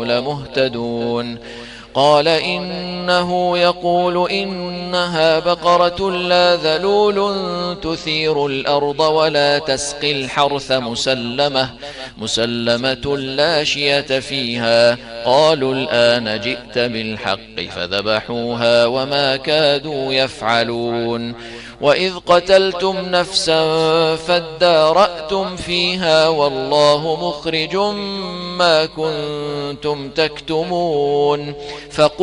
لمهتدون. قال إنه يقول إنها بقرة لا ذلول تثير الأرض ولا تسقي الحرث مسلمة لا شية فيها. قالوا الآن جئت بالحق فذبحوها وما كادوا يفعلون. وإذ قتلتم نفسا فادارأتم فيها والله مخرج ما كنتم تكتمون.